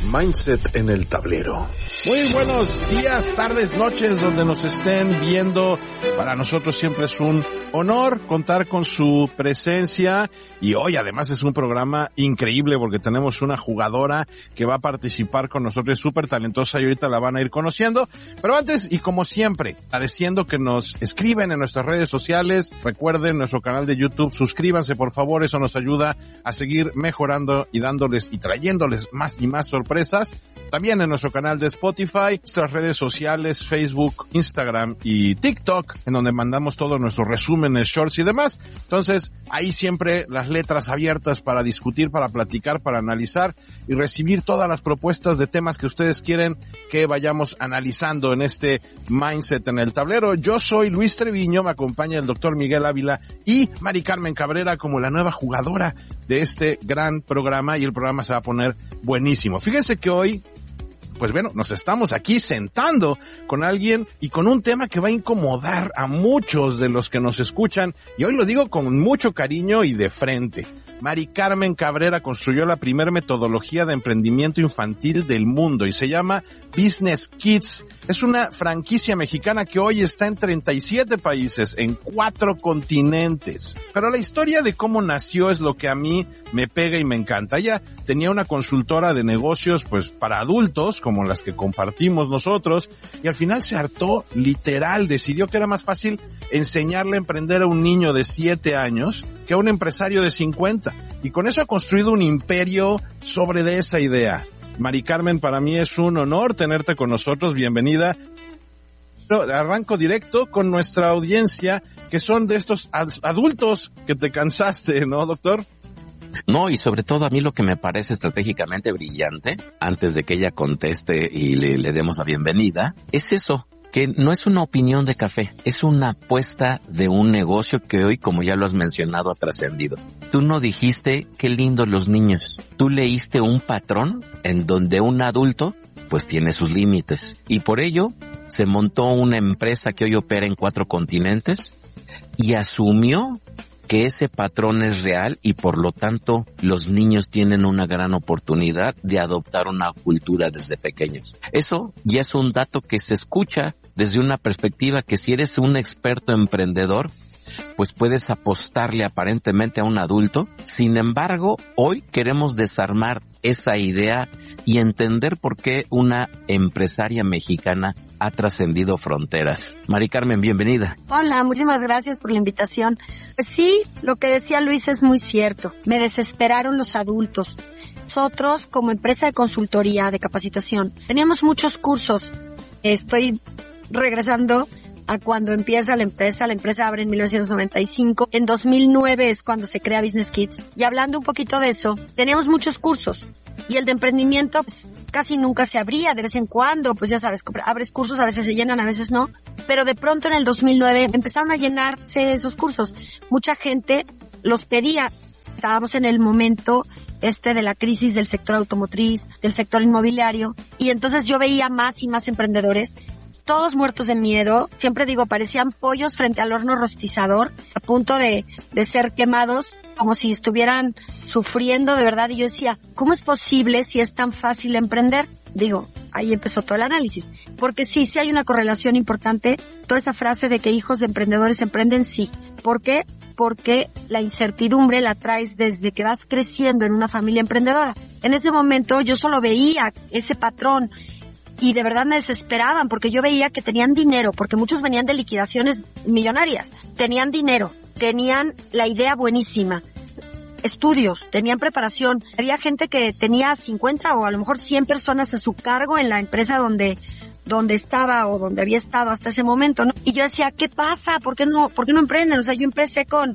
Mindset en el tablero. Muy buenos días, tardes, noches, donde nos estén viendo. Para nosotros siempre es un honor contar con su presencia y hoy además es un programa increíble porque tenemos una jugadora que va a participar con nosotros, es súper talentosa y ahorita la van a ir conociendo. Pero antes, y como siempre, agradeciendo que nos escriben en nuestras redes sociales, recuerden nuestro canal de YouTube, suscríbanse por favor, eso nos ayuda a seguir mejorando y dándoles y trayéndoles más y más sorpresas. También en nuestro canal de Spotify, nuestras redes sociales, Facebook, Instagram y TikTok, en donde mandamos todos nuestros resúmenes, shorts y demás. Entonces, ahí siempre las letras abiertas para discutir, para platicar, para analizar y recibir todas las propuestas de temas que ustedes quieren que vayamos analizando en este Mindset en el tablero. Yo soy Luis Treviño, me acompaña el doctor Miguel Ávila y Mari Carmen Cabrera como la nueva jugadora de este gran programa y el programa se va a poner buenísimo. Fíjense que hoy, pues bueno, nos estamos aquí sentando con alguien y con un tema que va a incomodar a muchos de los que nos escuchan y hoy lo digo con mucho cariño y de frente. Mari Carmen Cabrera construyó la primera metodología de emprendimiento infantil del mundo y se llama Business Kids. Es una franquicia mexicana que hoy está en 37 países, en 4 continentes. Pero la historia de cómo nació es lo que a mí me pega y me encanta. Ella tenía una consultora de negocios pues para adultos, como las que compartimos nosotros, y al final se hartó literal, decidió que era más fácil enseñarle a emprender a un niño de 7 años que a un empresario de 50. Y con eso ha construido un imperio sobre de esa idea. Mari Carmen, para mí es un honor tenerte con nosotros, bienvenida. Arranco directo con nuestra audiencia, que son de estos adultos que te cansaste, ¿no, doctor? No, y sobre todo a mí lo que me parece estratégicamente brillante, antes de que ella conteste y le demos la bienvenida, es eso, que no es una opinión de café, es una apuesta de un negocio que hoy, como ya lo has mencionado, ha trascendido. Tú no dijiste qué lindos los niños, tú leíste un patrón en donde un adulto pues tiene sus límites y por ello se montó una empresa que hoy opera en 4 continentes y asumió que ese patrón es real y por lo tanto los niños tienen una gran oportunidad de adoptar una cultura desde pequeños. Eso ya es un dato que se escucha desde una perspectiva que si eres un experto emprendedor, pues puedes apostarle aparentemente a un adulto. Sin embargo, hoy queremos desarmar esa idea y entender por qué una empresaria mexicana ha trascendido fronteras. Mari Carmen, bienvenida. Hola, muchísimas gracias por la invitación. Pues sí, lo que decía Luis es muy cierto. Me desesperaron los adultos. Nosotros, como empresa de consultoría, de capacitación, teníamos muchos cursos. Estoy regresando a cuando empieza la empresa abre en 1995, en 2009 es cuando se crea Business Kids, y hablando un poquito de eso, teníamos muchos cursos, y el de emprendimiento pues, casi nunca se abría, de vez en cuando, pues ya sabes, abres cursos, a veces se llenan, a veces no, pero de pronto en el 2009 empezaron a llenarse esos cursos, mucha gente los pedía, estábamos en el momento de la crisis del sector automotriz, del sector inmobiliario, y entonces yo veía más y más emprendedores todos muertos de miedo, siempre digo, parecían pollos frente al horno rostizador, a punto de ser quemados, como si estuvieran sufriendo de verdad, y yo decía, ¿cómo es posible si es tan fácil emprender? Digo, ahí empezó todo el análisis, porque sí hay una correlación importante, toda esa frase de que hijos de emprendedores emprenden, sí. ¿Por qué? Porque la incertidumbre la traes desde que vas creciendo en una familia emprendedora. En ese momento yo solo veía ese patrón, y de verdad me desesperaban porque yo veía que tenían dinero, porque muchos venían de liquidaciones millonarias, tenían dinero, tenían la idea buenísima, estudios, tenían preparación, había gente que tenía 50 o a lo mejor 100 personas a su cargo en la empresa donde estaba o donde había estado hasta ese momento, ¿no? Y yo decía, ¿qué pasa? ¿Por qué no emprenden? O sea, yo empecé con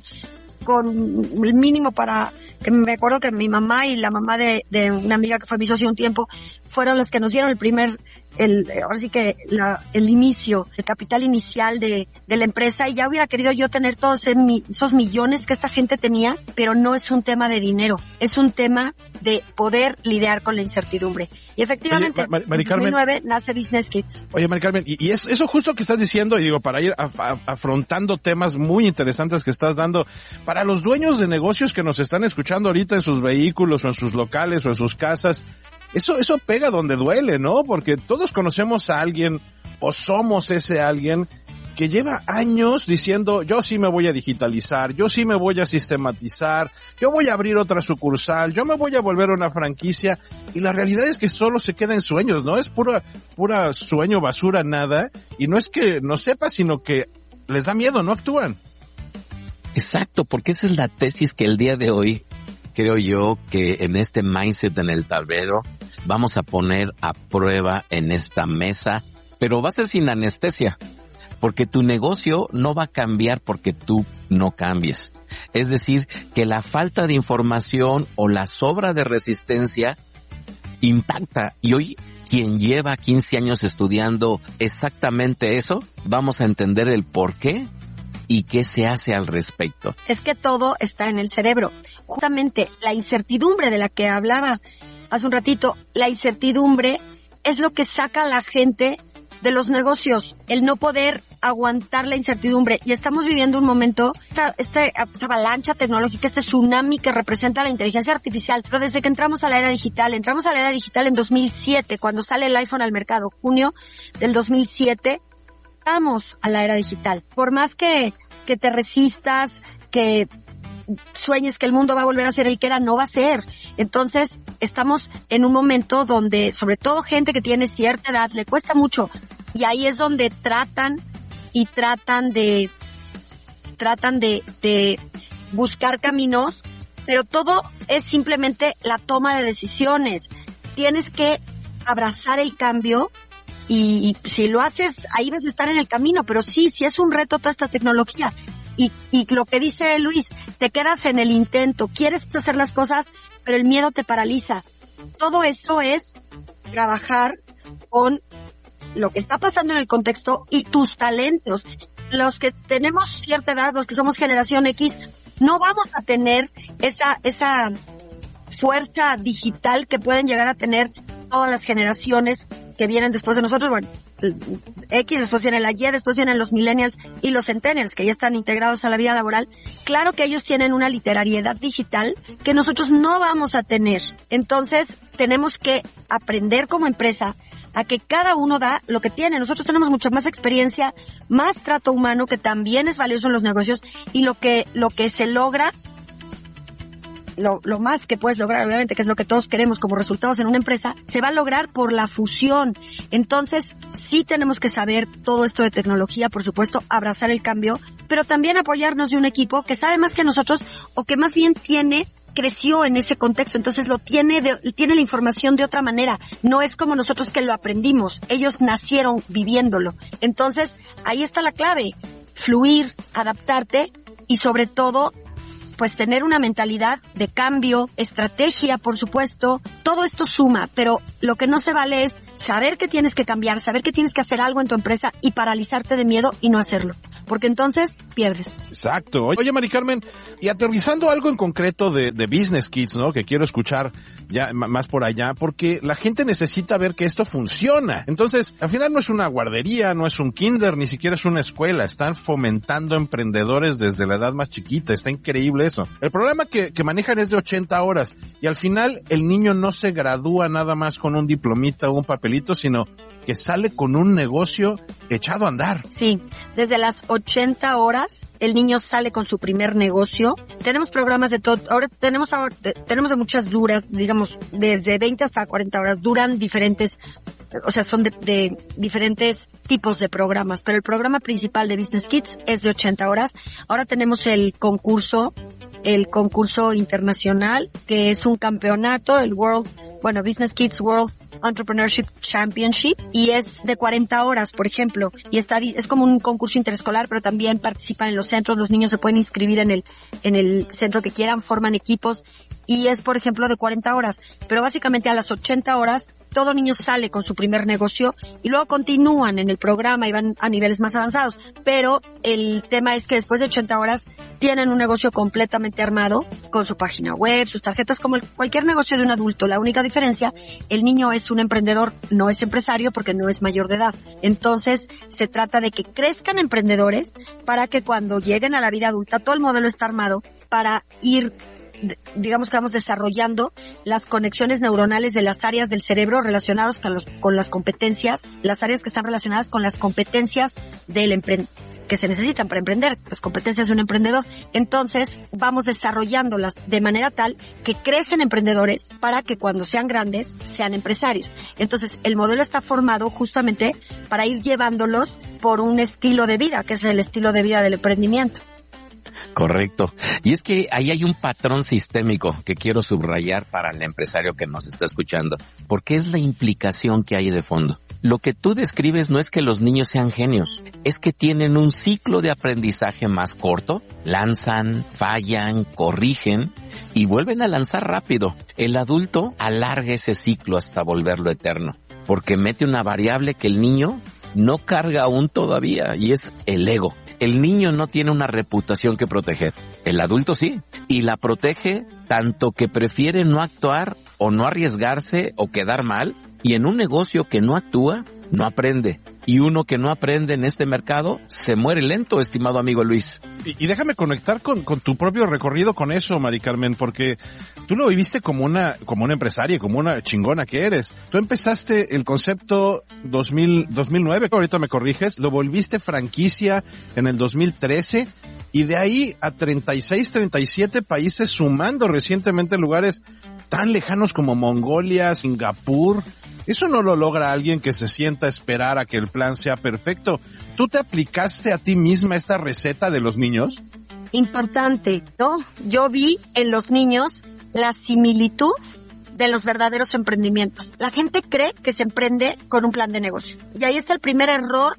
el mínimo para que me acuerdo que mi mamá y la mamá de una amiga que fue mi socio un tiempo fueron las que nos dieron ahora sí que el inicio, el capital inicial de la empresa, y ya hubiera querido yo tener todos esos millones que esta gente tenía, pero no es un tema de dinero, es un tema de poder lidiar con la incertidumbre. Y efectivamente, en 2009 nace Business Kids. Oye, Mari Carmen, y eso justo que estás diciendo, y digo, para ir afrontando temas muy interesantes que estás dando, para los dueños de negocios que nos están escuchando ahorita en sus vehículos o en sus locales o en sus casas, eso pega donde duele, ¿no? Porque todos conocemos a alguien o somos ese alguien que lleva años diciendo, yo sí me voy a digitalizar, yo sí me voy a sistematizar, yo voy a abrir otra sucursal, yo me voy a volver una franquicia, y la realidad es que solo se queda en sueños, ¿no? Es pura sueño, basura, nada, y no es que no sepa, sino que les da miedo, no actúan. Exacto, porque esa es la tesis que el día de hoy, creo yo, que en este mindset en el tablero, vamos a poner a prueba en esta mesa, pero va a ser sin anestesia. Porque tu negocio no va a cambiar porque tú no cambies. Es decir, que la falta de información o la sobra de resistencia impacta. Y hoy, quien lleva 15 años estudiando exactamente eso, vamos a entender el por qué y qué se hace al respecto. Es que todo está en el cerebro. Justamente la incertidumbre de la que hablaba hace un ratito, la incertidumbre es lo que saca a la gente de los negocios, el no poder aguantar la incertidumbre. Y estamos viviendo un momento, esta avalancha tecnológica, este tsunami que representa la inteligencia artificial. Pero desde que entramos a la era digital en 2007, cuando sale el iPhone al mercado, junio del 2007, vamos a la era digital. Por más que te resistas, que sueñes que el mundo va a volver a ser el que era, no va a ser. Entonces, estamos en un momento donde, sobre todo gente que tiene cierta edad, le cuesta mucho. Y ahí es donde tratan de buscar caminos, pero todo es simplemente la toma de decisiones. Tienes que abrazar el cambio y si lo haces, ahí vas a estar en el camino. Pero sí es un reto toda esta tecnología. Y lo que dice Luis, te quedas en el intento, quieres hacer las cosas, pero el miedo te paraliza. Todo eso es trabajar con lo que está pasando en el contexto y tus talentos. Los que tenemos cierta edad, los que somos generación X, no vamos a tener esa fuerza digital que pueden llegar a tener todas las generaciones que vienen después de nosotros. Bueno, X, después viene la Y, después vienen los millennials y los centennials, que ya están integrados a la vida laboral. Claro que ellos tienen una literariedad digital que nosotros no vamos a tener. Entonces, tenemos que aprender como empresa a que cada uno da lo que tiene. Nosotros tenemos mucha más experiencia, más trato humano, que también es valioso en los negocios, y lo que se logra, lo más que puedes lograr, obviamente, que es lo que todos queremos como resultados en una empresa, se va a lograr por la fusión. Entonces, sí tenemos que saber todo esto de tecnología, por supuesto, abrazar el cambio, pero también apoyarnos de un equipo que sabe más que nosotros, o que más bien creció en ese contexto, entonces tiene la información de otra manera. No es como nosotros que lo aprendimos, ellos nacieron viviéndolo. Entonces, ahí está la clave: fluir, adaptarte y sobre todo, pues tener una mentalidad de cambio, estrategia, por supuesto. Todo esto suma, pero lo que no se vale es saber que tienes que cambiar, saber que tienes que hacer algo en tu empresa y paralizarte de miedo y no hacerlo, porque entonces pierdes. Exacto. Oye, Mari Carmen, y aterrizando algo en concreto de Business Kids, ¿no? Que quiero escuchar ya más por allá, porque la gente necesita ver que esto funciona. Entonces, al final no es una guardería, no es un kinder, ni siquiera es una escuela. Están fomentando emprendedores desde la edad más chiquita. Está increíble eso. El programa que manejan es de 80 horas y al final el niño no se gradúa nada más con un diplomita o un papelito, sino que sale con un negocio echado a andar. Sí, desde las 80 horas el niño sale con su primer negocio. Tenemos programas de todo. Ahora tenemos de muchas duras, digamos, desde 20 hasta 40 horas. Duran diferentes, o sea, son de diferentes tipos de programas, pero el programa principal de Business Kids es de 80 horas. Ahora tenemos el concurso internacional, que es un campeonato, Business Kids World Entrepreneurship Championship, y es de 40 horas, por ejemplo, y es como un concurso interescolar, pero también participan en los centros. Los niños se pueden inscribir en el centro que quieran, forman equipos, y es, por ejemplo, de 40 horas, pero básicamente a las 80 horas todo niño sale con su primer negocio y luego continúan en el programa y van a niveles más avanzados. Pero el tema es que después de 80 horas tienen un negocio completamente armado con su página web, sus tarjetas, como cualquier negocio de un adulto. La única diferencia, el niño es un emprendedor, no es empresario porque no es mayor de edad. Entonces, se trata de que crezcan emprendedores para que cuando lleguen a la vida adulta todo el modelo está armado para ir digamos que vamos desarrollando las conexiones neuronales de las áreas del cerebro relacionadas con las competencias, las áreas que están relacionadas con las competencias que se necesitan para emprender, las competencias de un emprendedor. Entonces, vamos desarrollándolas de manera tal que crecen emprendedores para que cuando sean grandes, sean empresarios. Entonces, el modelo está formado justamente para ir llevándolos por un estilo de vida, que es el estilo de vida del emprendimiento. Correcto. Y es que ahí hay un patrón sistémico que quiero subrayar para el empresario que nos está escuchando, porque es la implicación que hay de fondo. Lo que tú describes no es que los niños sean genios, es que tienen un ciclo de aprendizaje más corto, lanzan, fallan, corrigen y vuelven a lanzar rápido. El adulto alarga ese ciclo hasta volverlo eterno, porque mete una variable que el niño no carga aún todavía, y es el ego. El niño no tiene una reputación que proteger, el adulto sí, y la protege tanto que prefiere no actuar o no arriesgarse o quedar mal, y en un negocio que no actúa, no aprende. Y uno que no aprende en este mercado se muere lento, estimado amigo Luis. Y déjame conectar con tu propio recorrido con eso, Mari Carmen, porque tú lo viviste como una empresaria, como una chingona que eres. Tú empezaste el concepto 2009, ahorita me corriges, lo volviste franquicia en el 2013 y de ahí a 36, 37 países, sumando recientemente lugares tan lejanos como Mongolia, Singapur. Eso no lo logra alguien que se sienta a esperar a que el plan sea perfecto. ¿Tú te aplicaste a ti misma esta receta de los niños? Importante, ¿no? Yo vi en los niños la similitud de los verdaderos emprendimientos. La gente cree que se emprende con un plan de negocio. Y ahí está el primer error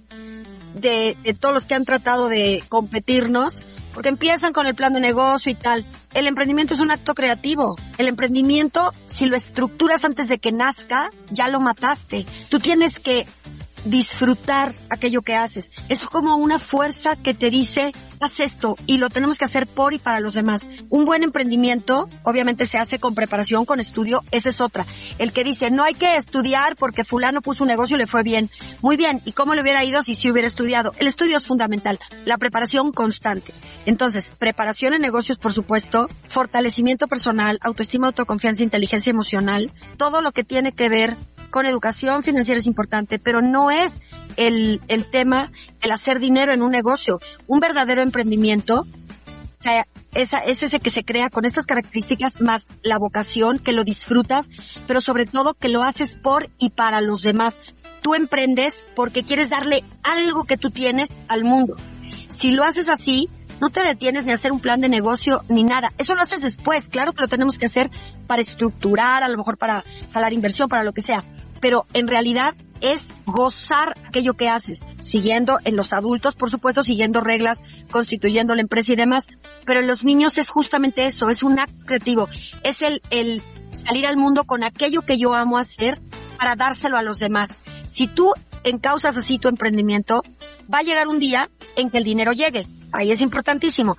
de todos los que han tratado de competirnos, porque empiezan con el plan de negocio y tal. El emprendimiento es un acto creativo. El emprendimiento, si lo estructuras antes de que nazca, ya lo mataste. Tú tienes que disfrutar aquello que haces. Es como una fuerza que te dice, haz esto, y lo tenemos que hacer por y para los demás. Un buen emprendimiento, obviamente se hace con preparación, con estudio, esa es otra. El que dice, no hay que estudiar porque fulano puso un negocio y le fue bien. Muy bien, ¿y cómo le hubiera ido si sí hubiera estudiado? El estudio es fundamental, la preparación constante. Entonces, preparación en negocios, por supuesto, fortalecimiento personal, autoestima, autoconfianza, inteligencia emocional, todo lo que tiene que ver con educación financiera es importante, pero no es el tema el hacer dinero en un negocio. Un verdadero emprendimiento, o sea, es ese que se crea con estas características más la vocación, que lo disfrutas, pero sobre todo que lo haces por y para los demás. Tú emprendes porque quieres darle algo que tú tienes al mundo. Si lo haces así, no te detienes ni a hacer un plan de negocio ni nada. Eso lo haces después. Claro que lo tenemos que hacer para estructurar, a lo mejor para jalar inversión, para lo que sea. Pero en realidad es gozar aquello que haces, siguiendo en los adultos, por supuesto, siguiendo reglas, constituyendo la empresa y demás. Pero en los niños es justamente eso, es un acto creativo. Es el salir al mundo con aquello que yo amo hacer para dárselo a los demás. Si tú encauzas así tu emprendimiento, va a llegar un día en que el dinero llegue. Ahí es importantísimo.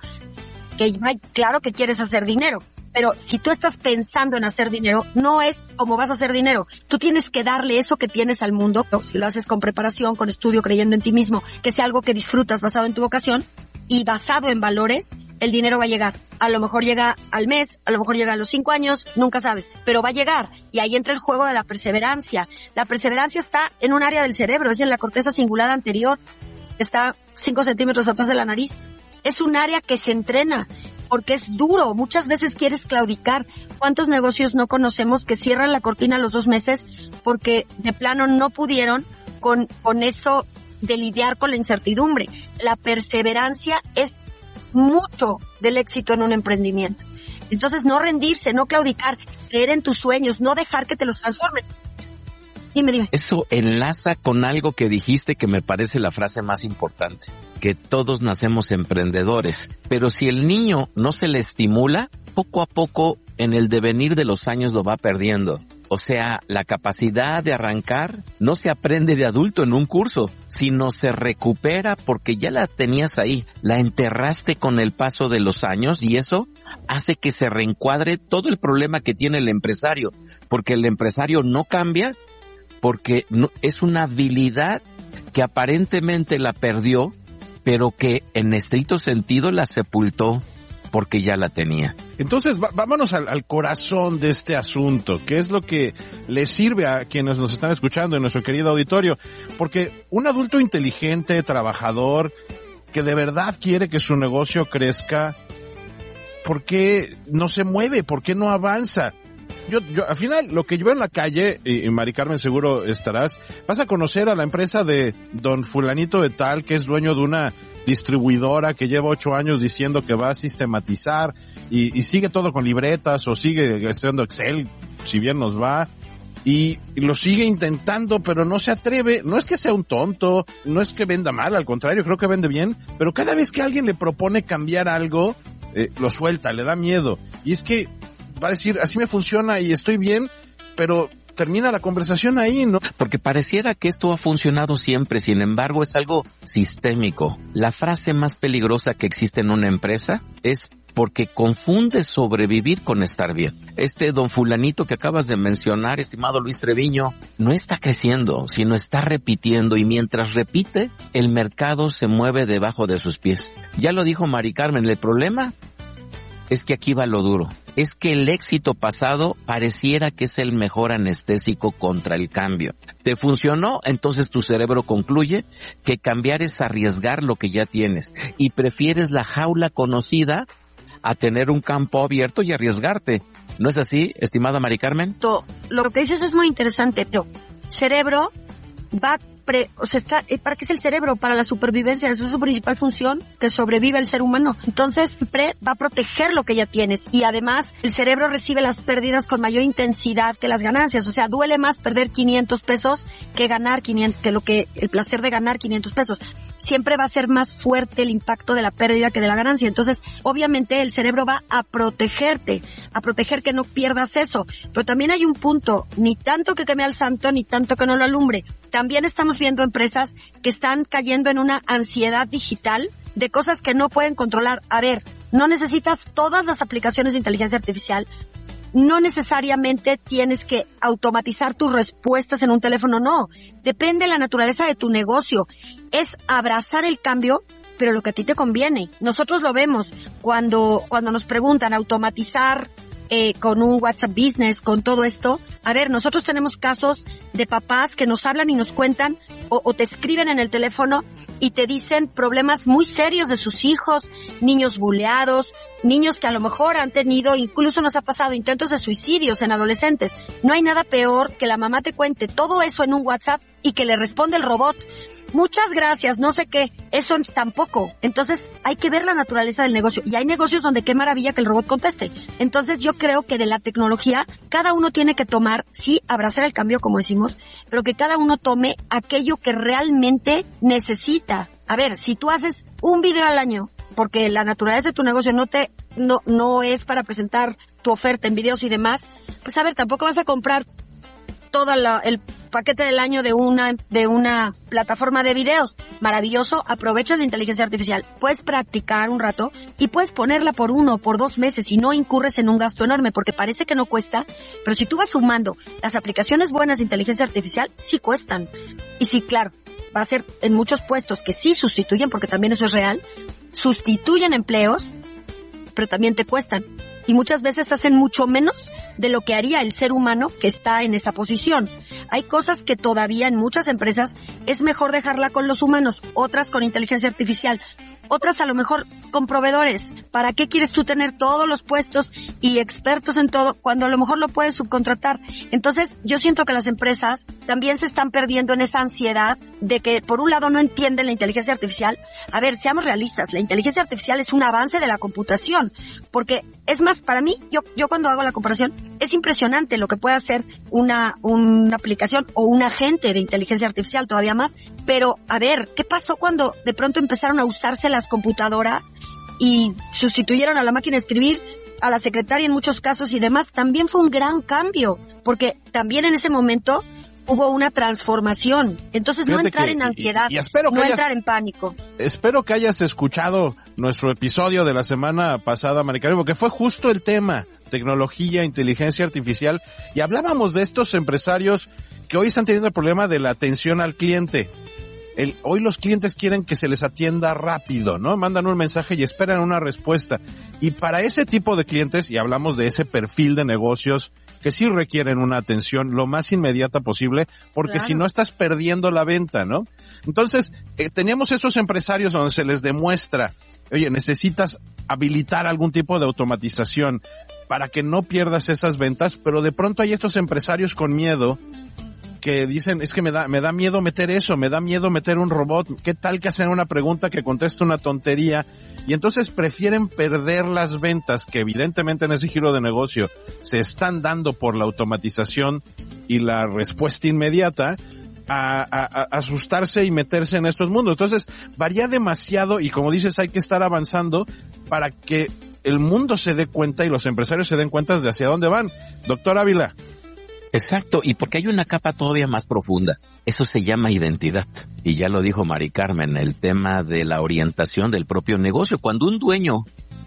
Claro que quieres hacer dinero, pero si tú estás pensando en hacer dinero, no es como vas a hacer dinero. Tú tienes que darle eso que tienes al mundo. Si lo haces con preparación, con estudio, creyendo en ti mismo, que sea algo que disfrutas basado en tu vocación y basado en valores, el dinero va a llegar. A lo mejor llega al mes, a lo mejor llega a los 5 años, nunca sabes, pero va a llegar. Y ahí entra el juego de la perseverancia. La perseverancia está en un área del cerebro, es en la corteza cingulada anterior. Está 5 centímetros atrás de la nariz. Es un área que se entrena porque es duro. Muchas veces quieres claudicar. ¿Cuántos negocios no conocemos que cierran la cortina a los 2 meses porque de plano no pudieron con eso de lidiar con la incertidumbre? La perseverancia es mucho del éxito en un emprendimiento. Entonces, no rendirse, no claudicar, creer en tus sueños, no dejar que te los transformen. Dime. Eso enlaza con algo que dijiste que me parece la frase más importante, que todos nacemos emprendedores, pero si el niño no se le estimula, poco a poco en el devenir de los años lo va perdiendo. O sea, la capacidad de arrancar no se aprende de adulto en un curso, sino se recupera porque ya la tenías ahí, la enterraste con el paso de los años y eso hace que se reencuadre todo el problema que tiene el empresario, porque el empresario no cambia, porque no, es una habilidad que aparentemente la perdió, pero que en estricto sentido la sepultó. porque ya la tenía. Entonces, vámonos al corazón de este asunto, que es lo que le sirve a quienes nos están escuchando en nuestro querido auditorio, porque un adulto inteligente, trabajador, que de verdad quiere que su negocio crezca, ¿por qué no se mueve? ¿Por qué no avanza? Yo, al final, lo que yo veo en la calle, y Mari Carmen seguro estarás, vas a conocer a la empresa de don fulanito de tal, que es dueño de una distribuidora que lleva 8 años diciendo que va a sistematizar y sigue todo con libretas o sigue haciendo Excel, si bien nos va, y lo sigue intentando, pero no se atreve. No es que sea un tonto, no es que venda mal, al contrario, creo que vende bien, pero cada vez que alguien le propone cambiar algo, lo suelta, le da miedo. Y es que va a decir, así me funciona y estoy bien, pero termina la conversación ahí, ¿no? Porque pareciera que esto ha funcionado siempre, sin embargo es algo sistémico. La frase más peligrosa que existe en una empresa es porque confunde sobrevivir con estar bien. Don fulanito que acabas de mencionar, estimado Luis Treviño, no está creciendo, sino está repitiendo, y mientras repite, el mercado se mueve debajo de sus pies. Ya lo dijo Mari Carmen, el problema es que aquí va lo duro. Es que el éxito pasado pareciera que es el mejor anestésico contra el cambio. ¿Te funcionó? Entonces tu cerebro concluye que cambiar es arriesgar lo que ya tienes y prefieres la jaula conocida a tener un campo abierto y arriesgarte. ¿No es así, estimada Mari Carmen? Lo que dices es muy interesante, pero cerebro va ¿para qué es el cerebro? Para la supervivencia, esa es su principal función, que sobrevive el ser humano. Entonces, siempre va a proteger lo que ya tienes, y además el cerebro recibe las pérdidas con mayor intensidad que las ganancias. O sea, duele más perder 500 pesos que ganar 500, el placer de ganar 500 pesos. Siempre va a ser más fuerte el impacto de la pérdida que de la ganancia. Entonces, obviamente el cerebro va a protegerte, a proteger que no pierdas eso. Pero también hay un punto, ni tanto que queme al santo, ni tanto que no lo alumbre. También estamos viendo empresas que están cayendo en una ansiedad digital de cosas que no pueden controlar. A ver, no necesitas todas las aplicaciones de inteligencia artificial, no necesariamente tienes que automatizar tus respuestas en un teléfono, no. Depende de la naturaleza de tu negocio. Es abrazar el cambio, pero lo que a ti te conviene. Nosotros lo vemos cuando nos preguntan automatizar con un WhatsApp Business, con todo esto. A ver, nosotros tenemos casos de papás que nos hablan y nos cuentan o te escriben en el teléfono y te dicen problemas muy serios de sus hijos, niños buleados, niños que a lo mejor han tenido, incluso nos ha pasado intentos de suicidios en adolescentes. No hay nada peor que la mamá te cuente todo eso en un WhatsApp y que le responde el robot: muchas gracias, no sé qué. Eso tampoco. Entonces hay que ver la naturaleza del negocio. Y hay negocios donde qué maravilla que el robot conteste. Entonces yo creo que de la tecnología cada uno tiene que tomar, sí, abrazar el cambio como decimos, pero que cada uno tome aquello que realmente necesita. A ver, si tú haces un video al año, porque la naturaleza de tu negocio no es para presentar tu oferta en videos y demás, pues a ver, tampoco vas a comprar todo el paquete del año de una plataforma de videos. Maravilloso, aprovechas la inteligencia artificial, puedes practicar un rato y puedes ponerla por 1 o por 2 meses y no incurres en un gasto enorme, porque parece que no cuesta, pero si tú vas sumando las aplicaciones buenas de inteligencia artificial, sí cuestan. Y sí, claro, va a ser en muchos puestos que sí sustituyen, porque también eso es real, sustituyen empleos, pero también te cuestan. Y muchas veces hacen mucho menos de lo que haría el ser humano que está en esa posición. Hay cosas que todavía en muchas empresas es mejor dejarla con los humanos, otras con inteligencia artificial, otras a lo mejor con proveedores. ¿Para qué quieres tú tener todos los puestos y expertos en todo cuando a lo mejor lo puedes subcontratar? Entonces yo siento que las empresas también se están perdiendo en esa ansiedad de que por un lado no entienden la inteligencia artificial. A ver, seamos realistas, la inteligencia artificial es un avance de la computación, porque es más, para mí, yo cuando hago la comparación, es impresionante lo que puede hacer una aplicación o un agente de inteligencia artificial, todavía más. Pero, a ver, ¿qué pasó cuando de pronto empezaron a usarse las computadoras y sustituyeron a la máquina de escribir, a la secretaria en muchos casos y demás? También fue un gran cambio, porque también en ese momento hubo una transformación. Entonces, fíjate, no entrar en ansiedad, no entrar en pánico. Espero que hayas escuchado nuestro episodio de la semana pasada, Mari Carmen, porque fue justo el tema, tecnología, inteligencia artificial, y hablábamos de estos empresarios que hoy están teniendo el problema de la atención al cliente. Hoy los clientes quieren que se les atienda rápido, ¿no? Mandan un mensaje y esperan una respuesta. Y para ese tipo de clientes, y hablamos de ese perfil de negocios que sí requieren una atención lo más inmediata posible, porque si no estás perdiendo la venta, ¿no? Entonces, teníamos esos empresarios donde se les demuestra, oye, necesitas habilitar algún tipo de automatización para que no pierdas esas ventas, pero de pronto hay estos empresarios con miedo que dicen, es que me da miedo meter eso, me da miedo meter un robot, ¿qué tal que hacen una pregunta que conteste una tontería? Y entonces prefieren perder las ventas que evidentemente en ese giro de negocio se están dando por la automatización y la respuesta inmediata a asustarse y meterse en estos mundos. Entonces varía demasiado y como dices hay que estar avanzando para que el mundo se dé cuenta y los empresarios se den cuenta de hacia dónde van. Doctor Ávila. Exacto, y porque hay una capa todavía más profunda. Eso se llama identidad. Y ya lo dijo Mari Carmen, el tema de la orientación del propio negocio. Cuando un dueño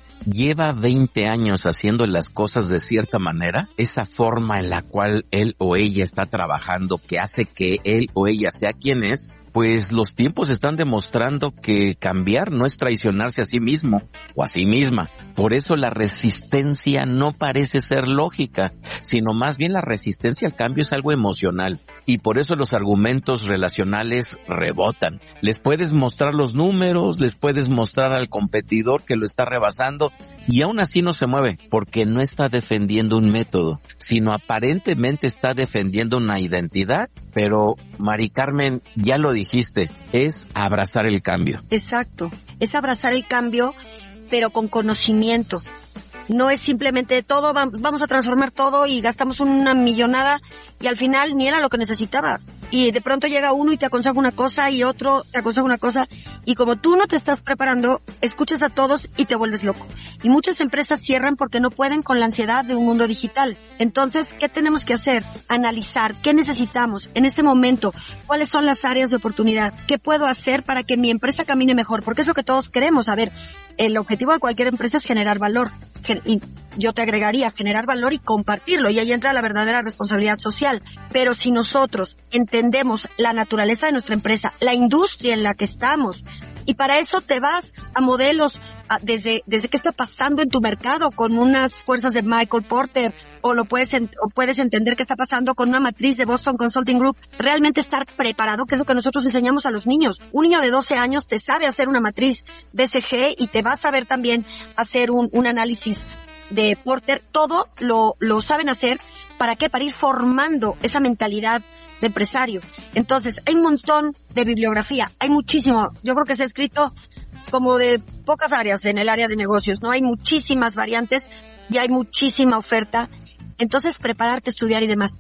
lleva 20 años haciendo las cosas de cierta manera, esa forma en la cual él o ella está trabajando, que hace que él o ella sea quien es, pues los tiempos están demostrando que cambiar no es traicionarse a sí mismo o a sí misma. Por eso la resistencia no parece ser lógica, sino más bien la resistencia al cambio es algo emocional. Y por eso los argumentos relacionales rebotan. Les puedes mostrar los números, les puedes mostrar al competidor que lo está rebasando y aún así no se mueve porque no está defendiendo un método, sino aparentemente está defendiendo una identidad. Pero, Mari Carmen, ya lo dijiste, es abrazar el cambio. Exacto, es abrazar el cambio, pero con conocimiento. No es simplemente todo, vamos a transformar todo y gastamos una millonada y al final ni era lo que necesitabas. Y de pronto llega uno y te aconseja una cosa y otro te aconseja una cosa y como tú no te estás preparando, escuchas a todos y te vuelves loco. Y muchas empresas cierran porque no pueden con la ansiedad de un mundo digital. Entonces, ¿qué tenemos que hacer? Analizar qué necesitamos en este momento, cuáles son las áreas de oportunidad, qué puedo hacer para que mi empresa camine mejor, porque es lo que todos queremos. A ver, el objetivo de cualquier empresa es generar valor. Y yo te agregaría generar valor y compartirlo, y ahí entra la verdadera responsabilidad social. Pero si nosotros entendemos la naturaleza de nuestra empresa, la industria en la que estamos, y para eso te vas a modelos desde qué está pasando en tu mercado con unas fuerzas de Michael Porter, o puedes entender qué está pasando con una matriz de Boston Consulting Group. Realmente estar preparado, que es lo que nosotros enseñamos a los niños. Un niño de 12 años te sabe hacer una matriz BCG y te va a saber también hacer un análisis de Porter. Todo lo saben hacer. ¿Para qué? Para ir formando esa mentalidad de empresario. Entonces, hay un montón de bibliografía, hay muchísimo. Yo creo que se ha escrito como de pocas áreas en el área de negocios, ¿no? Hay muchísimas variantes y hay muchísima oferta. Entonces, prepararte, estudiar y demás.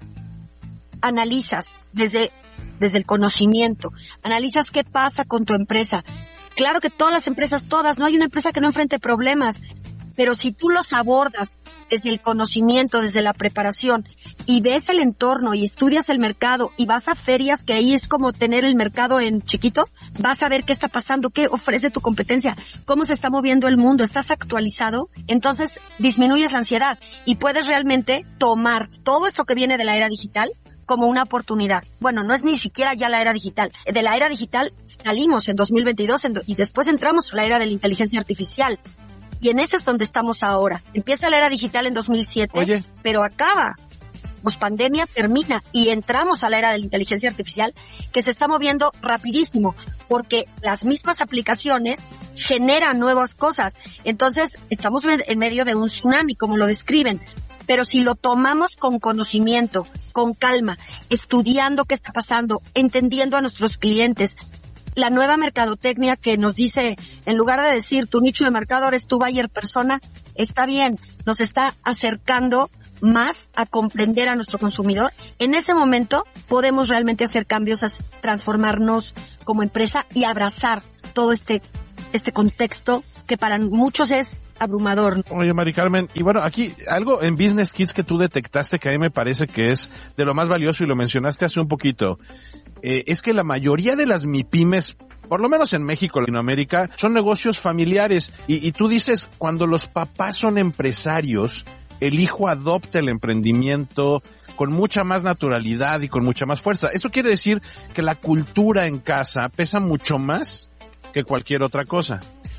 Analizas desde el conocimiento, analizas qué pasa con tu empresa. Claro que todas las empresas, no hay una empresa que no enfrente problemas, pero si tú los abordas desde el conocimiento, desde la preparación, y ves el entorno y estudias el mercado y vas a ferias, que ahí es como tener el mercado en chiquito, vas a ver qué está pasando, qué ofrece tu competencia, cómo se está moviendo el mundo, estás actualizado, entonces disminuyes la ansiedad y puedes realmente tomar todo esto que viene de la era digital como una oportunidad. Bueno, no es ni siquiera ya la era digital. De la era digital salimos en 2022 y después entramos a la era de la inteligencia artificial. Y en ese es donde estamos ahora. Empieza la era digital en 2007, pero acaba. Pospandemia termina y entramos a la era de la inteligencia artificial, que se está moviendo rapidísimo, porque las mismas aplicaciones generan nuevas cosas. Entonces, estamos en medio de un tsunami, como lo describen. Pero si lo tomamos con conocimiento, con calma, estudiando qué está pasando, entendiendo a nuestros clientes, la nueva mercadotecnia que nos dice, en lugar de decir tu nicho de mercado eres tu buyer persona, está bien, nos está acercando más a comprender a nuestro consumidor. En ese momento podemos realmente hacer cambios, transformarnos como empresa y abrazar todo este contexto que para muchos es abrumador. Oye, Mari Carmen, y bueno, aquí algo en Business Kids que tú detectaste que a mí me parece que es de lo más valioso y lo mencionaste hace un poquito, es que la mayoría de las MIPYMES, por lo menos en México, Latinoamérica, son negocios familiares. Y tú dices, cuando los papás son empresarios, el hijo adopta el emprendimiento, con mucha más naturalidad y con mucha más fuerza. Eso quiere decir que la cultura en casa pesa mucho más que cualquier otra cosa.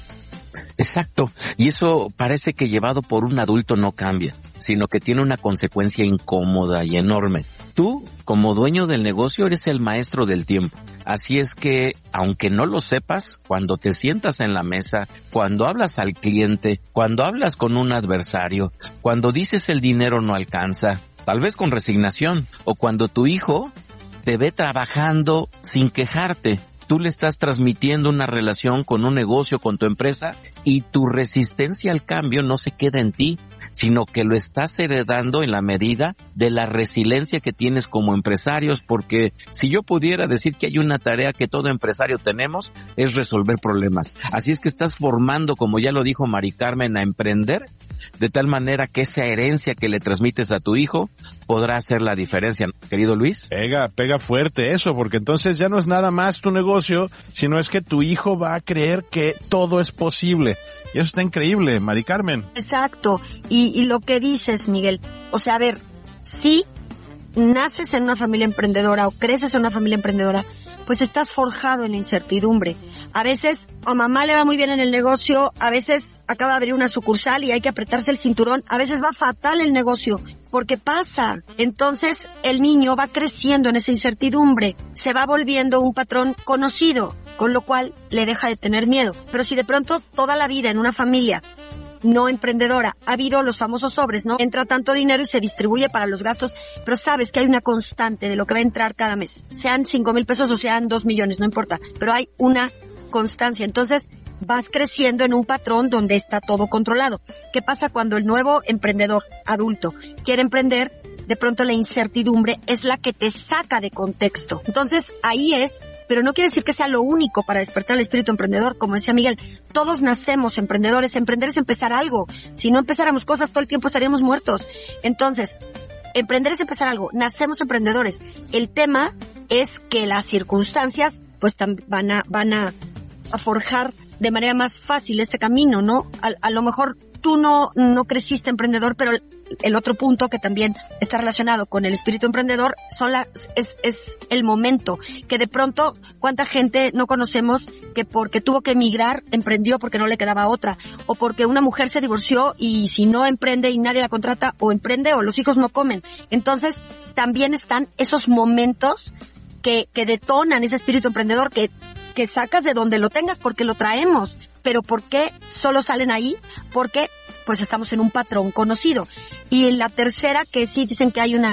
Exacto, y eso parece que llevado por un adulto no cambia, sino que tiene una consecuencia incómoda y enorme. Tú, como dueño del negocio, eres el maestro del tiempo. Así es que, aunque no lo sepas, cuando te sientas en la mesa, cuando hablas al cliente, cuando hablas con un adversario, cuando dices el dinero no alcanza, tal vez con resignación, o cuando tu hijo te ve trabajando sin quejarte, tú le estás transmitiendo una relación con un negocio, con tu empresa, y tu resistencia al cambio no se queda en ti, sino que lo estás heredando en la medida de la resiliencia que tienes como empresarios, porque si yo pudiera decir que hay una tarea que todo empresario tenemos, es resolver problemas. Así es que estás formando, como ya lo dijo Mari Carmen, a emprender, de tal manera que esa herencia que le transmites a tu hijo podrá hacer la diferencia, querido Luis. Pega fuerte eso, porque entonces ya no es nada más tu negocio, sino es que tu hijo va a creer que todo es posible. Y eso está increíble, Mari Carmen. Exacto. Y lo que dices, Miguel, o sea, a ver, si naces en una familia emprendedora o creces en una familia emprendedora, pues estás forjado en la incertidumbre. A veces a mamá le va muy bien en el negocio, a veces acaba de abrir una sucursal y hay que apretarse el cinturón, a veces va fatal el negocio, porque pasa. Entonces el niño va creciendo en esa incertidumbre, se va volviendo un patrón conocido, con lo cual le deja de tener miedo. Pero si de pronto toda la vida en una familia no emprendedora ha habido los famosos sobres, ¿no? Entra tanto dinero y se distribuye para los gastos, pero sabes que hay una constante de lo que va a entrar cada mes. Sean 5,000 pesos o sean 2 millones, no importa, pero hay una constancia. Entonces vas creciendo en un patrón donde está todo controlado. ¿Qué pasa cuando el nuevo emprendedor adulto quiere emprender? De pronto la incertidumbre es la que te saca de contexto. Entonces ahí es, pero no quiere decir que sea lo único para despertar el espíritu emprendedor. Como decía Miguel, todos nacemos emprendedores. Emprender es empezar algo. Si no empezáramos cosas todo el tiempo estaríamos muertos. Entonces, emprender es empezar algo. Nacemos emprendedores. El tema es que las circunstancias pues van a forjar de manera más fácil este camino, ¿no? A lo mejor tú no creciste emprendedor, pero el otro punto que también está relacionado con el espíritu emprendedor es el momento, que de pronto cuánta gente no conocemos que porque tuvo que emigrar emprendió porque no le quedaba otra, o porque una mujer se divorció y si no emprende y nadie la contrata, o emprende o los hijos no comen. Entonces también están esos momentos que detonan ese espíritu emprendedor que sacas de donde lo tengas porque lo traemos. Pero ¿por qué solo salen ahí? Porque pues estamos en un patrón conocido. Y en la tercera, que sí dicen que hay un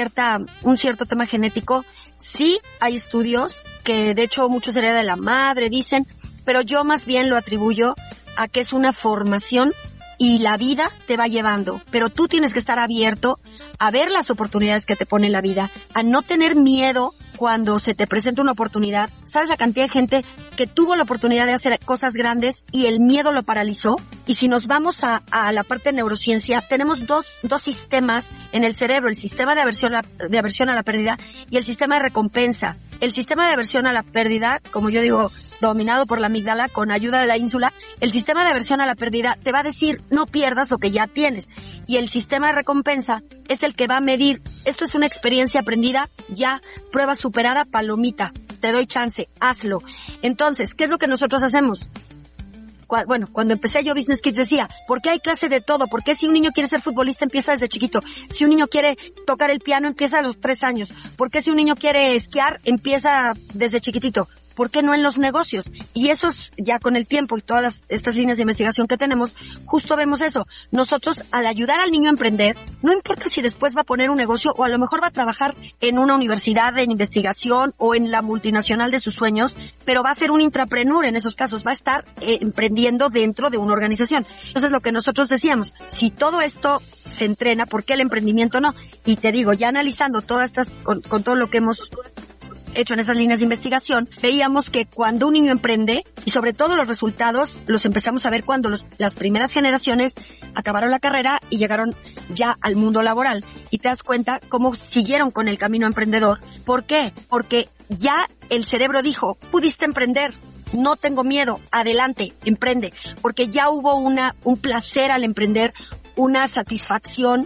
cierto tema genético, sí hay estudios que de hecho muchos hereda de la madre, dicen, pero yo más bien lo atribuyo a que es una formación y la vida te va llevando, pero tú tienes que estar abierto a ver las oportunidades que te pone la vida, a no tener miedo cuando se te presenta una oportunidad. ¿Sabes la cantidad de gente que tuvo la oportunidad de hacer cosas grandes y el miedo lo paralizó? Y si nos vamos a la parte de neurociencia, tenemos dos sistemas en el cerebro, el sistema de aversión a la pérdida y el sistema de recompensa. El sistema de aversión a la pérdida, como yo digo, dominado por la amígdala con ayuda de la ínsula, el sistema de aversión a la pérdida te va a decir no pierdas lo que ya tienes. Y el sistema de recompensa es el que va a medir, esto es una experiencia aprendida, ya, prueba superada, palomita, te doy chance, hazlo. Entonces, ¿qué es lo que nosotros hacemos? Bueno, cuando empecé yo Business Kids decía, ¿por qué hay clase de todo? ¿Por qué si un niño quiere ser futbolista empieza desde chiquito? Si un niño quiere tocar el piano empieza a los 3 años. ¿Por qué si un niño quiere esquiar empieza desde chiquitito? ¿Por qué no en los negocios? Y eso es, ya con el tiempo y todas estas líneas de investigación que tenemos, justo vemos eso. Nosotros, al ayudar al niño a emprender, no importa si después va a poner un negocio o a lo mejor va a trabajar en una universidad en investigación o en la multinacional de sus sueños, pero va a ser un intrapreneur en esos casos, va a estar emprendiendo dentro de una organización. Entonces, lo que nosotros decíamos, si todo esto se entrena, ¿por qué el emprendimiento no? Y te digo, ya analizando todas estas, con todo lo que hemos hecho en esas líneas de investigación, veíamos que cuando un niño emprende, y sobre todo los resultados los empezamos a ver cuando las primeras generaciones acabaron la carrera y llegaron ya al mundo laboral, y te das cuenta cómo siguieron con el camino emprendedor. ¿Por qué? Porque ya el cerebro dijo, pudiste emprender, no tengo miedo, adelante, emprende, porque ya hubo un placer al emprender, una satisfacción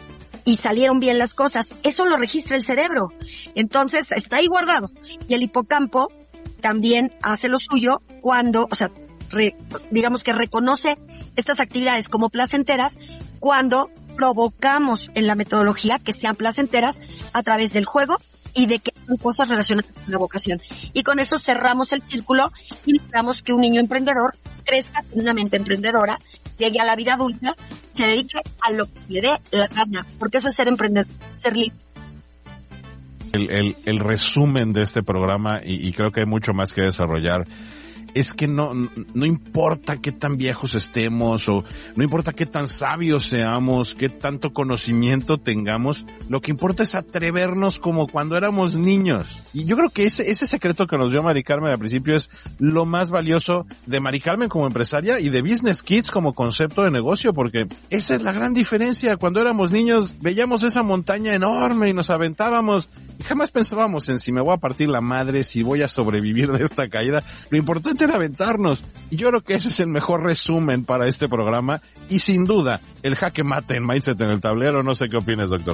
y salieron bien las cosas. Eso lo registra el cerebro. Entonces está ahí guardado. Y el hipocampo también hace lo suyo cuando, digamos que reconoce estas actividades como placenteras cuando provocamos en la metodología que sean placenteras a través del juego y de que son cosas relacionadas con la vocación. Y con eso cerramos el círculo y logramos que un niño emprendedor crezca con una mente emprendedora, llegue a la vida adulta, se dedique a lo que le dé la gana, porque eso es ser emprendedor, ser libre. El resumen de este programa, y creo que hay mucho más que desarrollar, es que no importa qué tan viejos estemos o no importa qué tan sabios seamos, qué tanto conocimiento tengamos, lo que importa es atrevernos como cuando éramos niños. Y yo creo que ese secreto que nos dio Mari Carmen al principio es lo más valioso de Mari Carmen como empresaria y de Business Kids como concepto de negocio, porque esa es la gran diferencia. Cuando éramos niños veíamos esa montaña enorme y nos aventábamos y jamás pensábamos en si me voy a partir la madre, si voy a sobrevivir de esta caída. Lo importante era aventarnos. Y yo creo que ese es el mejor resumen para este programa y sin duda el jaque mate en Mindset en el Tablero. No sé qué opinas, doctor.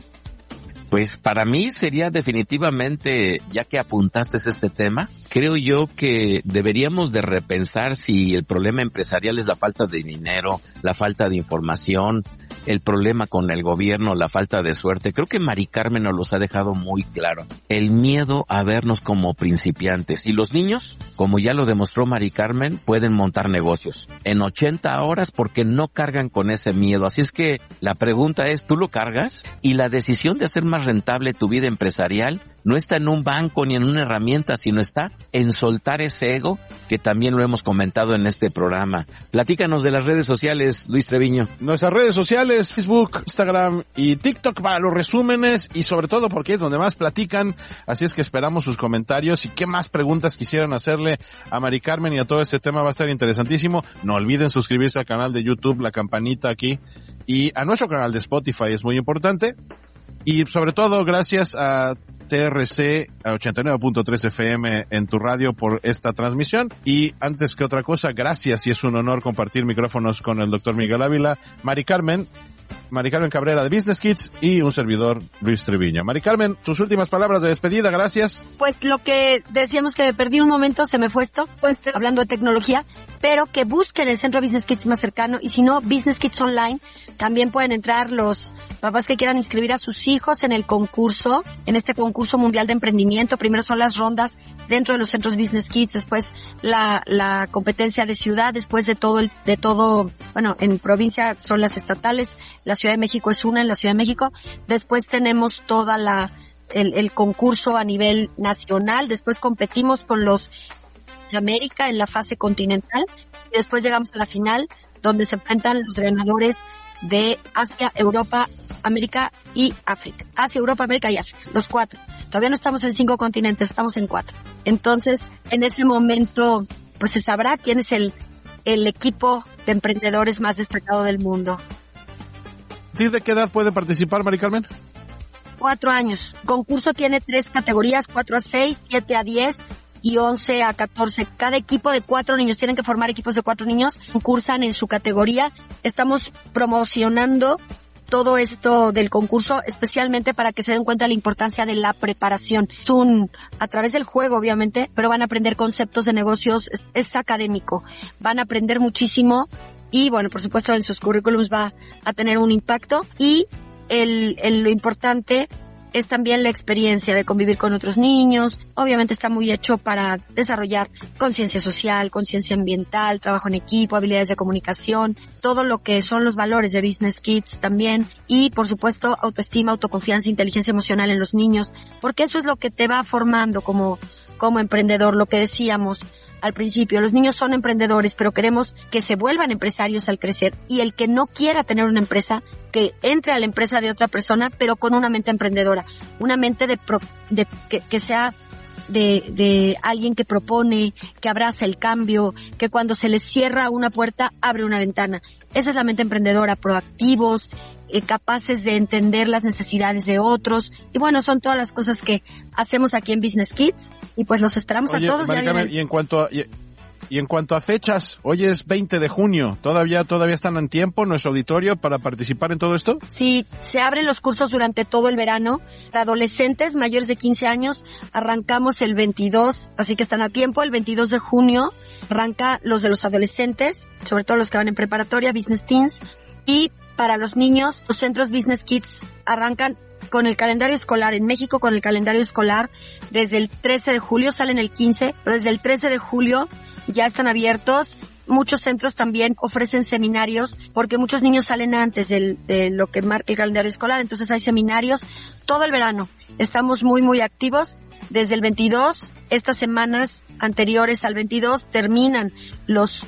Pues para mí sería definitivamente, ya que apuntaste este tema, creo yo que deberíamos de repensar si el problema empresarial es la falta de dinero, la falta de información, el problema con el gobierno, la falta de suerte. Creo que Mari Carmen nos los ha dejado muy claro. El miedo a vernos como principiantes. Y los niños, como ya lo demostró Mari Carmen, pueden montar negocios en 80 horas porque no cargan con ese miedo. Así es que la pregunta es, ¿tú lo cargas? Y la decisión de hacer más rentable tu vida empresarial no está en un banco ni en una herramienta, sino está en soltar ese ego, que también lo hemos comentado en este programa. Platícanos de las redes sociales, Luis Treviño. Nuestras redes sociales, Facebook, Instagram y TikTok para los resúmenes y sobre todo porque es donde más platican. Así es que esperamos sus comentarios y qué más preguntas quisieran hacerle a Mari Carmen y a todo este tema. Va a estar interesantísimo. No olviden suscribirse al canal de YouTube, la campanita aquí, y a nuestro canal de Spotify, es muy importante. Y sobre todo, gracias a TRC a 89.3 FM en tu radio por esta transmisión. Y antes que otra cosa, gracias, y es un honor compartir micrófonos con el doctor Miguel Ávila, Mari Carmen Cabrera de Business Kids y un servidor, Luis Treviño. Mari Carmen, tus últimas palabras de despedida, gracias. Pues lo que decíamos, que me perdí un momento, se me fue esto, pues hablando de tecnología, pero que busquen el centro Business Kids más cercano, y si no, Business Kids Online. También pueden entrar los papás que quieran inscribir a sus hijos en el concurso, en este concurso mundial de emprendimiento. Primero son las rondas dentro de los centros Business Kids, después la competencia de ciudad, después de todo, bueno, en provincia son las estatales, la Ciudad de México es una en la Ciudad de México, después tenemos toda el concurso a nivel nacional, después competimos con los de América en la fase continental, y después llegamos a la final, donde se enfrentan los ganadores de Asia, Europa, América y África. Asia, Europa, América y África, los 4. Todavía no estamos en 5 continentes, estamos en 4. Entonces, en ese momento, pues se sabrá quién es el equipo de emprendedores más destacado del mundo. ¿De qué edad puede participar, Mari Carmen? 4 años. El concurso tiene 3 categorías, 4 a 6, 7 a 10 y 11 a 14. Cada equipo de 4 niños, tienen que formar equipos de 4 niños, concursan en su categoría. Estamos promocionando todo esto del concurso, especialmente para que se den cuenta de la importancia de la preparación. Es a través del juego, obviamente, pero van a aprender conceptos de negocios, es académico. Van a aprender muchísimo y, bueno, por supuesto, en sus currículums va a tener un impacto. Y lo importante es también la experiencia de convivir con otros niños. Obviamente está muy hecho para desarrollar conciencia social, conciencia ambiental, trabajo en equipo, habilidades de comunicación, todo lo que son los valores de Business Kids también. Y, por supuesto, autoestima, autoconfianza, inteligencia emocional en los niños, porque eso es lo que te va formando como emprendedor, lo que decíamos al principio. Los niños son emprendedores, pero queremos que se vuelvan empresarios al crecer, y el que no quiera tener una empresa, que entre a la empresa de otra persona, pero con una mente emprendedora, una mente que sea de alguien que propone, que abraza el cambio, que cuando se les cierra una puerta, abre una ventana. Esa es la mente emprendedora, proactivos, capaces de entender las necesidades de otros. Y bueno, son todas las cosas que hacemos aquí en Business Kids, y pues los esperamos. Oye, a todos. Mari Carmen, y en cuanto Y en cuanto a fechas, hoy es 20 de junio. ¿Todavía están en tiempo nuestro auditorio para participar en todo esto? Sí, se abren los cursos durante todo el verano. Para adolescentes mayores de 15 años arrancamos el 22, así que están a tiempo. El 22 de junio arranca los de los adolescentes, sobre todo los que van en preparatoria, Business Teens. Y para los niños, los centros Business Kids arrancan con el calendario escolar. En México, con el calendario escolar, desde el 13 de julio, salen el 15, pero desde el 13 de julio ya están abiertos. Muchos centros también ofrecen seminarios, porque muchos niños salen antes de lo que marca el calendario escolar, entonces hay seminarios todo el verano. Estamos muy, muy activos. Desde el 22, estas semanas anteriores al 22, terminan los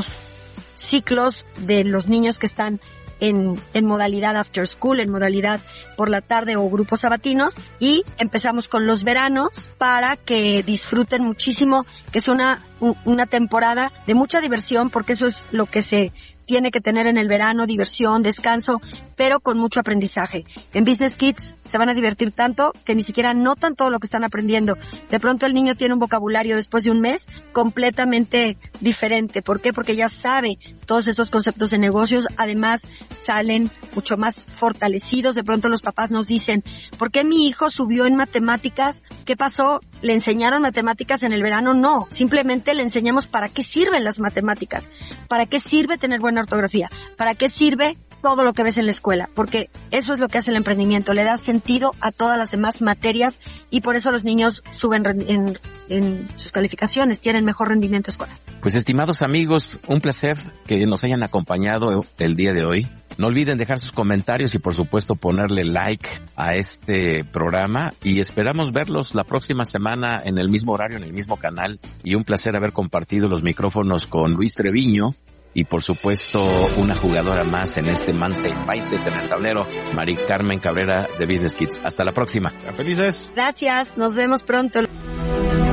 ciclos de los niños que están en modalidad after school, en modalidad por la tarde o grupos sabatinos, y empezamos con los veranos para que disfruten muchísimo, que es una temporada de mucha diversión, porque eso es lo que se tiene que tener en el verano: diversión, descanso, pero con mucho aprendizaje. En Business Kids se van a divertir tanto que ni siquiera notan todo lo que están aprendiendo. De pronto el niño tiene un vocabulario después de un mes completamente diferente. ¿Por qué? Porque ya sabe todos estos conceptos de negocios. Además salen mucho más fortalecidos. De pronto los papás nos dicen: ¿por qué mi hijo subió en matemáticas? ¿Qué pasó? ¿Le enseñaron matemáticas en el verano? No, simplemente le enseñamos para qué sirven las matemáticas, para qué sirve tener buena ortografía, para qué sirve todo lo que ves en la escuela, porque eso es lo que hace el emprendimiento, le da sentido a todas las demás materias, y por eso los niños suben en sus calificaciones, tienen mejor rendimiento escolar. Pues estimados amigos, un placer que nos hayan acompañado el día de hoy. No olviden dejar sus comentarios y por supuesto ponerle like a este programa, y esperamos verlos la próxima semana en el mismo horario, en el mismo canal, y un placer haber compartido los micrófonos con Luis Treviño y por supuesto una jugadora más en este Mindset en el tablero, Mari Carmen Cabrera de Business Kids. Hasta la próxima. Felices. Gracias, nos vemos pronto.